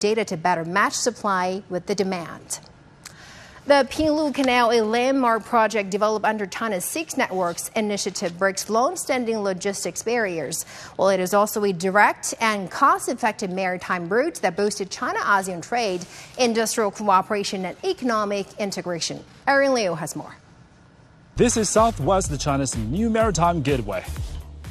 data to better match supply with the demand. The Pinglu Canal, a landmark project developed under China's Six Networks initiative, breaks long-standing logistics barriers. Well, it is also a direct and cost-effective maritime route that boosted China-ASEAN trade, industrial cooperation, and economic integration. Aaron Liu has more. This is Southwest China's new maritime gateway.